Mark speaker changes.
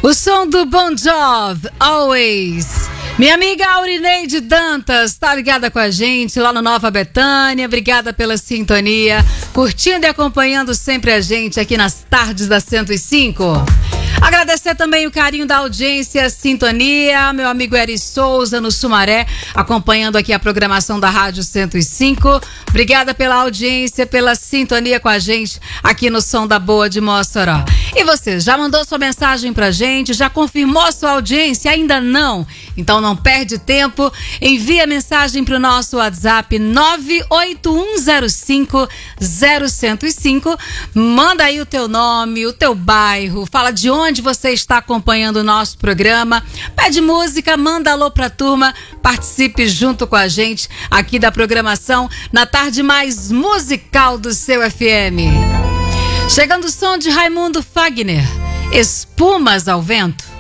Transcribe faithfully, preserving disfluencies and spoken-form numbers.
Speaker 1: O som do Bon Jovi, Always. Minha amiga Aurineide Dantas tá ligada com a gente lá no Nova Betânia. Obrigada pela sintonia, curtindo e acompanhando sempre a gente aqui nas tardes da cento e cinco. Agradecer também o carinho da audiência, a sintonia, meu amigo Eri Souza no Sumaré, acompanhando aqui a programação da Rádio cento e cinco. Obrigada pela audiência, pela sintonia com a gente aqui no Som da Boa de Mossoró. E você, já mandou sua mensagem pra gente? Já confirmou sua audiência? Ainda não? Então não perde tempo, envia mensagem pro nosso WhatsApp nove oito um zero cinco zero zero zero cinco. Manda aí o teu nome, o teu bairro, fala de onde você está acompanhando o nosso programa, pede música, manda alô pra turma, participe junto com a gente aqui da programação na tarde mais musical do seu F M. Chegando o som de Raimundo Fagner, Espumas ao Vento.